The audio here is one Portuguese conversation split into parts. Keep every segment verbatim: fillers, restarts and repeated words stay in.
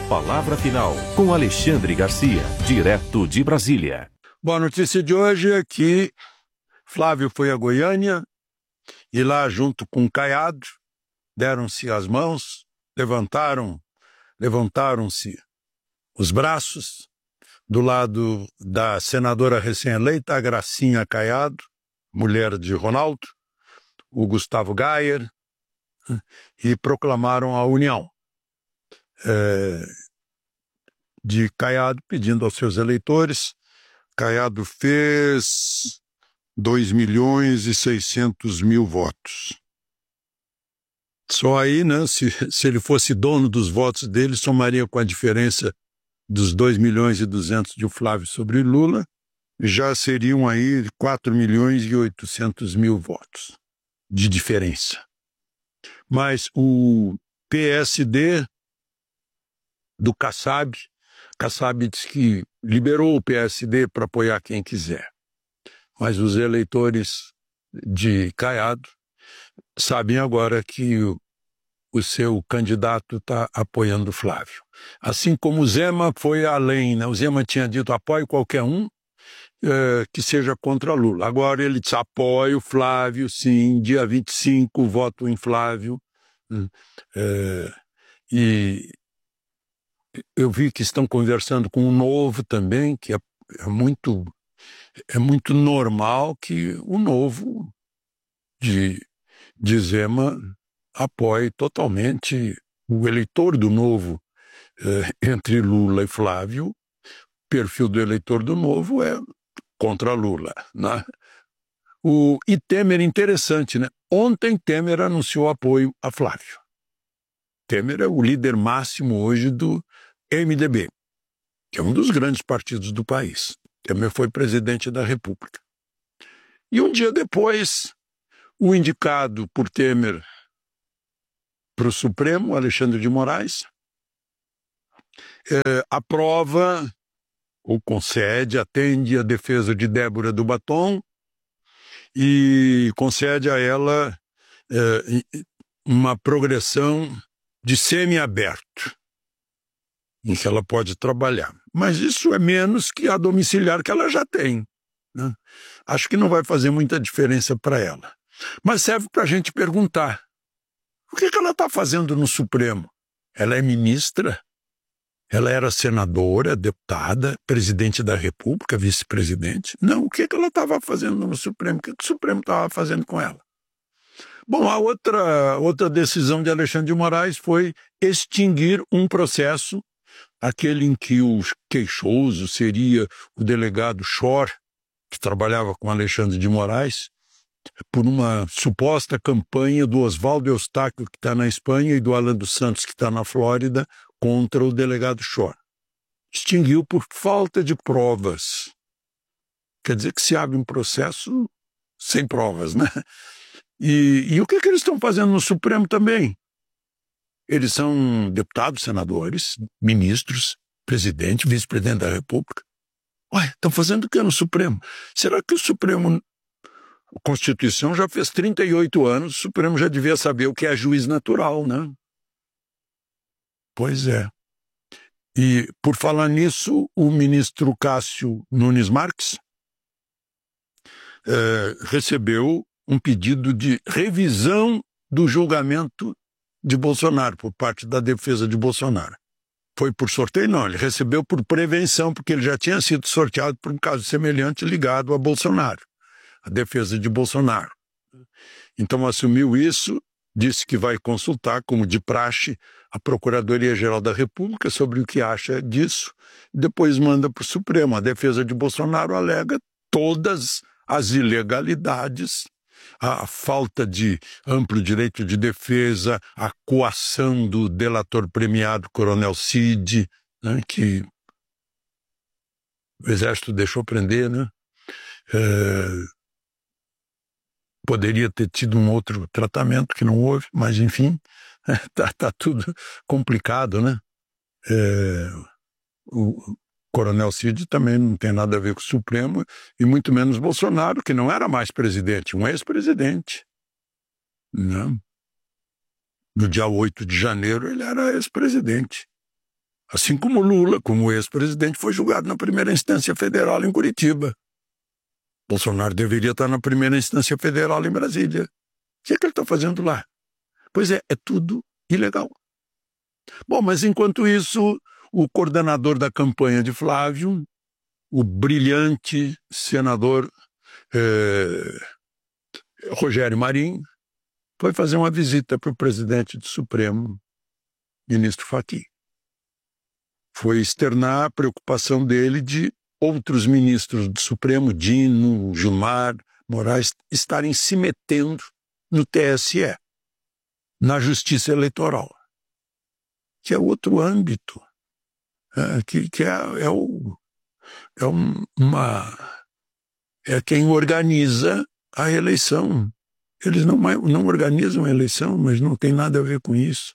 palavra final com Alexandre Garcia, direto de Brasília. Bom, a notícia de hoje é que Flávio foi a Goiânia e lá, junto com Caiado, deram-se as mãos, levantaram, levantaram-se os braços do lado da senadora recém-eleita, a Gracinha Caiado, mulher de Ronaldo, o Gustavo Gayer, e proclamaram a união é, de Caiado, pedindo aos seus eleitores. Caiado fez dois milhões e seiscentos mil votos. Só aí, né, se, se ele fosse dono dos votos dele, somaria com a diferença dos dois milhões e duzentos de Flávio sobre Lula, já seriam aí quatro milhões e oitocentos mil votos de diferença. Mas o P S D do Kassab, Kassab diz que liberou o P S D para apoiar quem quiser. Mas os eleitores de Caiado sabem agora que o, o seu candidato está apoiando o Flávio. Assim como o Zema foi além, né? O Zema tinha dito apoie qualquer um é, que seja contra Lula. Agora ele diz apoia o Flávio, sim, dia vinte e cinco, voto em Flávio. É, e eu vi que estão conversando com o Novo também, que é, é muito... É muito normal que o Novo de, de Zema apoie totalmente o eleitor do Novo eh, entre Lula e Flávio. O perfil do eleitor do Novo é contra Lula, né? O, e Temer, interessante, né? Ontem Temer anunciou apoio a Flávio. Temer é o líder máximo hoje do M D B, que é um dos grandes partidos do país. Temer foi presidente da República. E um dia depois, o indicado por Temer para o Supremo, Alexandre de Moraes, é, aprova ou concede, atende a defesa de Débora do Batom e concede a ela é, uma progressão de semiaberto, em que ela pode trabalhar. Mas isso é menos que a domiciliar que ela já tem, né? Acho que não vai fazer muita diferença para ela. Mas serve para a gente perguntar, o que, que ela está fazendo no Supremo? Ela é ministra? Ela era senadora, deputada, presidente da República, vice-presidente? Não, o que, que ela estava fazendo no Supremo? O que, que o Supremo estava fazendo com ela? Bom, a outra, outra decisão de Alexandre de Moraes foi extinguir um processo, aquele em que o queixoso seria o delegado Schor, que trabalhava com Alexandre de Moraes, por uma suposta campanha do Oswaldo Eustáquio, que está na Espanha, e do Alan dos Santos, que está na Flórida, contra o delegado Schor. Extinguiu por falta de provas. Quer dizer que se abre um processo sem provas, né? E, e o que, que eles estão fazendo no Supremo também? Eles são deputados, senadores, ministros, presidente, vice-presidente da República. Ué, estão fazendo o que no Supremo? Será que o Supremo, a Constituição já fez trinta e oito anos, o Supremo já devia saber o que é juiz natural, né? Pois é. E, por falar nisso, o ministro Cássio Nunes Marques eh, recebeu um pedido de revisão do julgamento de Bolsonaro, por parte da defesa de Bolsonaro. Foi por sorteio? Não, ele recebeu por prevenção, porque ele já tinha sido sorteado por um caso semelhante ligado a Bolsonaro, a defesa de Bolsonaro. Então assumiu isso, disse que vai consultar, como de praxe, a Procuradoria-Geral da República sobre o que acha disso, depois manda para o Supremo. A defesa de Bolsonaro alega todas as ilegalidades, a falta de amplo direito de defesa, a coação do delator premiado Coronel Cid, né, que o Exército deixou prender, né? É, poderia ter tido um outro tratamento que não houve, mas enfim, tá, tá tudo complicado, né? É, o Coronel Cid também não tem nada a ver com o Supremo, e muito menos Bolsonaro, que não era mais presidente, um ex-presidente, né? No dia oito de janeiro ele era ex-presidente. Assim como Lula, como ex-presidente, foi julgado na primeira instância federal em Curitiba. Bolsonaro deveria estar na primeira instância federal em Brasília. O que é que ele está fazendo lá? Pois é, é tudo ilegal. Bom, mas enquanto isso, o coordenador da campanha de Flávio, o brilhante senador eh, Rogério Marinho, foi fazer uma visita para o presidente do Supremo, ministro Fachin. Foi externar a preocupação dele de outros ministros do Supremo, Dino, Gilmar, Moraes, estarem se metendo no T S E, na Justiça Eleitoral, que é outro âmbito, é, que, que é, é, o, é uma... é quem organiza a eleição. Eles não, não organizam a eleição, mas não tem nada a ver com isso.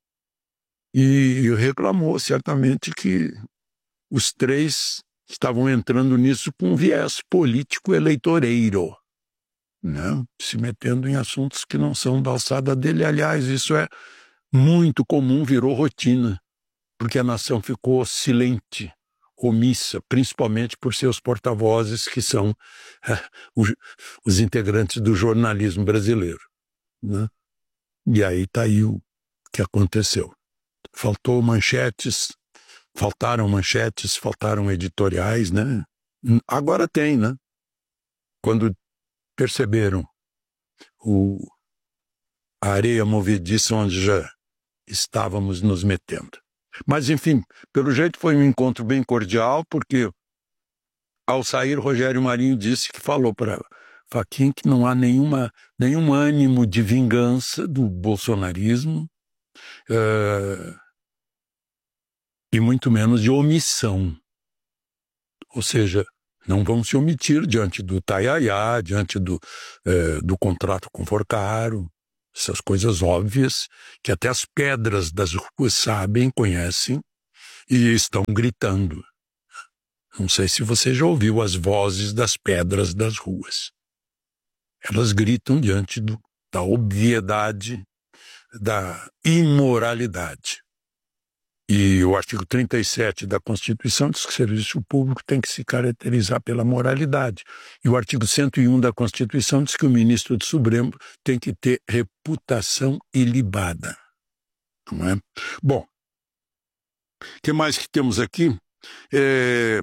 E reclamou certamente que os três estavam entrando nisso com um viés político eleitoreiro, né? Se metendo em assuntos que não são da alçada dele. Aliás, isso é muito comum, virou rotina, porque a nação ficou silente, omissa, principalmente por seus porta-vozes, que são é, os, os integrantes do jornalismo brasileiro, né? E aí está aí o que aconteceu. Faltou manchetes, faltaram manchetes, faltaram editoriais, né? Agora tem, né? Quando perceberam o, a areia movediça onde já estávamos nos metendo. Mas, enfim, pelo jeito foi um encontro bem cordial, porque ao sair, Rogério Marinho disse que falou para Fachin que não há nenhuma, nenhum ânimo de vingança do bolsonarismo, uh, e muito menos de omissão. Ou seja, não vão se omitir diante do Taiaiá, diante do, uh, do contrato com Forcaro, essas coisas óbvias que até as pedras das ruas sabem, conhecem e estão gritando. Não sei se você já ouviu as vozes das pedras das ruas. Elas gritam diante do, da obviedade, da imoralidade. E o artigo trinta e sete da Constituição diz que o serviço público tem que se caracterizar pela moralidade. E o artigo cento e um da Constituição diz que o ministro do Supremo tem que ter reputação ilibada. Não é? Bom, o que mais que temos aqui? É...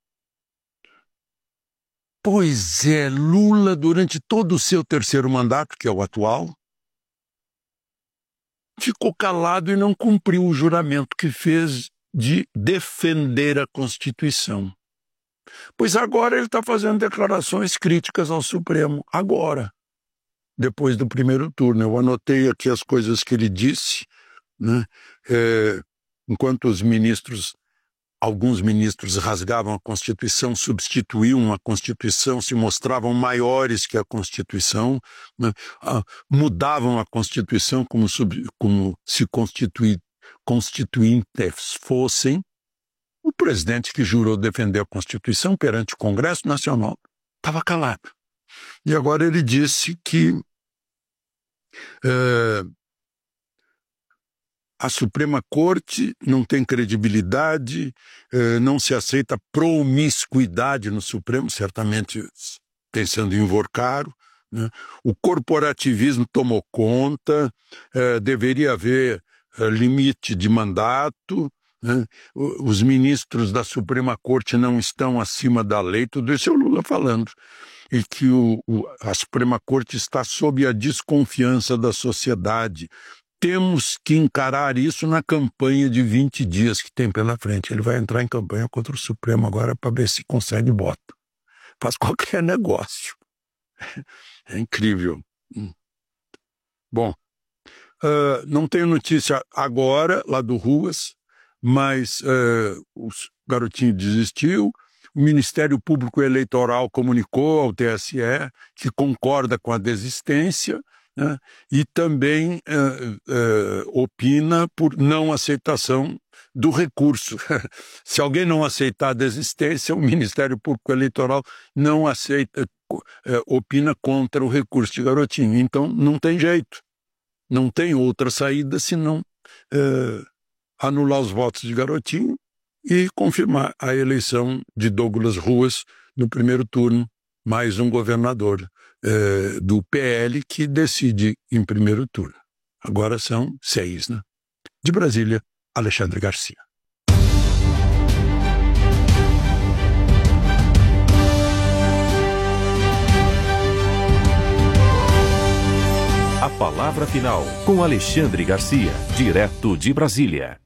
Pois é, Lula, durante todo o seu terceiro mandato, que é o atual, ficou calado e não cumpriu o juramento que fez de defender a Constituição. Pois agora ele está fazendo declarações críticas ao Supremo, agora, depois do primeiro turno. Eu anotei aqui as coisas que ele disse, né? É, enquanto os ministros, alguns ministros rasgavam a Constituição, substituíam a Constituição, se mostravam maiores que a Constituição, né? ah, mudavam a Constituição como, sub, como se constitui, constituintes fossem. O presidente que jurou defender a Constituição perante o Congresso Nacional estava calado. E agora ele disse que é, a Suprema Corte não tem credibilidade, eh, não se aceita promiscuidade no Supremo, certamente pensando em Forcaro, né? O corporativismo tomou conta, eh, deveria haver eh, limite de mandato, né? Os ministros da Suprema Corte não estão acima da lei, tudo isso é o Lula falando. E que o, o, a Suprema Corte está sob a desconfiança da sociedade. Temos que encarar isso na campanha de vinte dias que tem pela frente. Ele vai entrar em campanha contra o Supremo agora para ver se consegue voto. Faz qualquer negócio. É incrível. Bom, uh, não tenho notícia agora lá do Ruas, mas uh, o garotinho desistiu. O Ministério Público Eleitoral comunicou ao T S E que concorda com a desistência, né? E também uh, uh, opina por não aceitação do recurso. Se alguém não aceitar a desistência, o Ministério Público Eleitoral não aceita, uh, opina contra o recurso de garotinho. Então, não tem jeito. Não tem outra saída senão uh, anular os votos de Garotinho e confirmar a eleição de Douglas Ruas no primeiro turno, mais um governador eh, do P L que decide em primeiro turno. Agora são seis, né? De Brasília, Alexandre Garcia. A palavra final com Alexandre Garcia, direto de Brasília.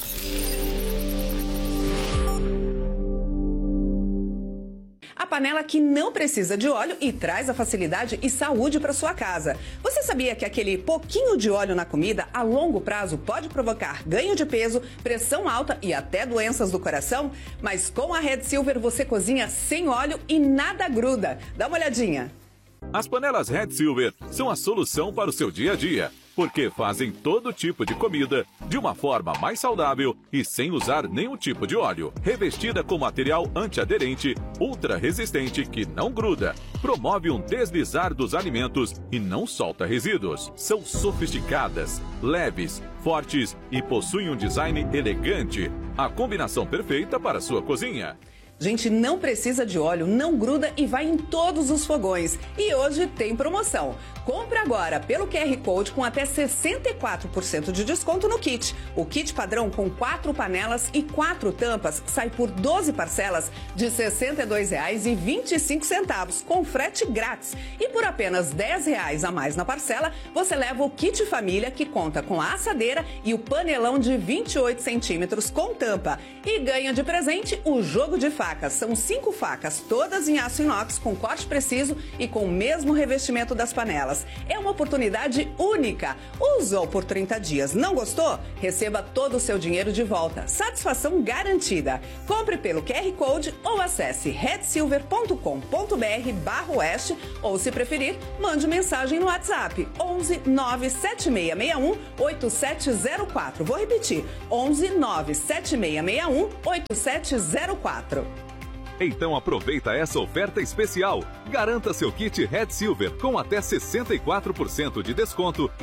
A panela que não precisa de óleo e traz a facilidade e saúde para sua casa. Você sabia que aquele pouquinho de óleo na comida, a longo prazo, pode provocar ganho de peso, pressão alta e até doenças do coração? Mas com a Red Silver você cozinha sem óleo e nada gruda. Dá uma olhadinha. As panelas Red Silver são a solução para o seu dia a dia, porque fazem todo tipo de comida de uma forma mais saudável e sem usar nenhum tipo de óleo. Revestida com material antiaderente, ultra resistente que não gruda, promove um deslizar dos alimentos e não solta resíduos. São sofisticadas, leves, fortes e possuem um design elegante. A combinação perfeita para a sua cozinha. Gente, não precisa de óleo, não gruda e vai em todos os fogões. E hoje tem promoção. Compre agora pelo Q R Code com até sessenta e quatro por cento de desconto no kit. O kit padrão com quatro panelas e quatro tampas sai por doze parcelas de sessenta e dois reais e vinte e cinco centavos, com frete grátis. E por apenas dez reais a mais na parcela, você leva o kit família que conta com a assadeira e o panelão de vinte e oito centímetros com tampa. E ganha de presente o jogo de facas. São cinco facas, todas em aço inox, com corte preciso e com o mesmo revestimento das panelas. É uma oportunidade única. Usou por trinta dias, não gostou? Receba todo o seu dinheiro de volta. Satisfação garantida. Compre pelo Q R Code ou acesse red silver ponto com ponto br barra oeste ou, se preferir, mande mensagem no WhatsApp onze nove sete seis seis um oito sete zero quatro. Vou repetir, onze nove sete seis seis um oito sete zero quatro. Então aproveita essa oferta especial. Garanta seu kit Red Silver com até sessenta e quatro por cento de desconto